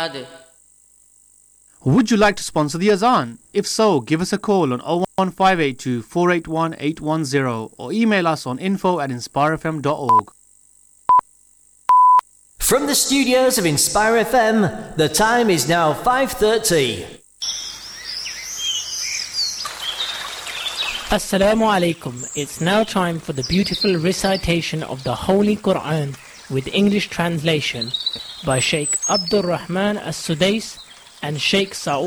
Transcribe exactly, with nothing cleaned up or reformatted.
बना दे. Would you like to sponsor the Azan? If so, give us a call on oh one five eight two, four eight one, eight one zero or email us on info at inspire f m dot org. From the studios of Inspire F M, the time is now five thirty. Assalamu alaikum. It's now time for the beautiful recitation of the Holy Quran with English translation by Sheikh Abdul Rahman As-Sudais and Sheikh Saud